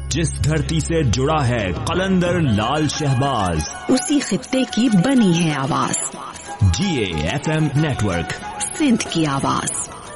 जिस धरती से जुड़ा है कलंदर लाल शहबाज, उसी खित्ते की बनी है आवाज। GAFM नेटवर्क, सिंध की आवाज।